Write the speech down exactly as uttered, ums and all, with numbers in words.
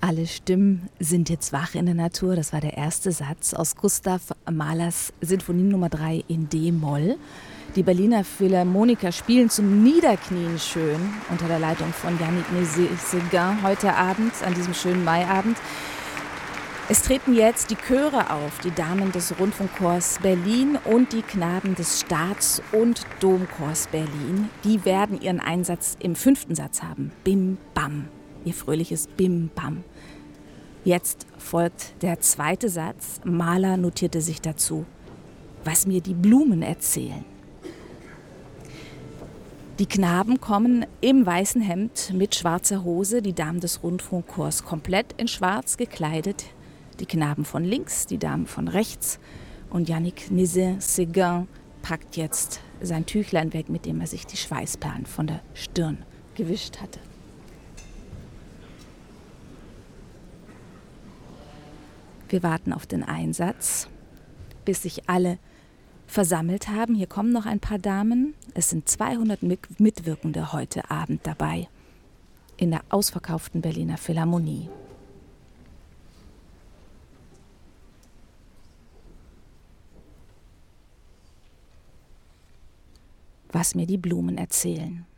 Alle Stimmen sind jetzt wach in der Natur. Das war der erste Satz aus Gustav Mahlers Sinfonie Nummer drei in D-Moll. Die Berliner Philharmoniker spielen zum Niederknien schön unter der Leitung von Yannick Nézet-Séguin heute Abend, an diesem schönen Maiabend. Es treten jetzt die Chöre auf, die Damen des Rundfunkchors Berlin und die Knaben des Staats- und Domchors Berlin. Die werden ihren Einsatz im fünften Satz haben. Bim, bam. Ihr fröhliches Bim, bam. Jetzt folgt der zweite Satz. Mahler notierte sich dazu: Was mir die Blumen erzählen. Die Knaben kommen im weißen Hemd mit schwarzer Hose, die Damen des Rundfunkchors komplett in schwarz gekleidet. Die Knaben von links, die Damen von rechts. Und Yannick Nézet-Séguin packt jetzt sein Tüchlein weg, mit dem er sich die Schweißperlen von der Stirn gewischt hatte. Wir warten auf den Einsatz, bis sich alle versammelt haben. Hier kommen noch ein paar Damen. Es sind zweihundert Mitwirkende heute Abend dabei in der ausverkauften Berliner Philharmonie. Was mir die Blumen erzählen.